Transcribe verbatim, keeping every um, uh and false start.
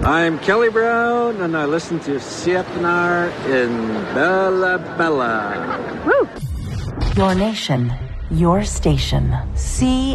I'm Kelly Brown, and I listen to C F N R in Bella Bella. Woo! Your nation, your station. C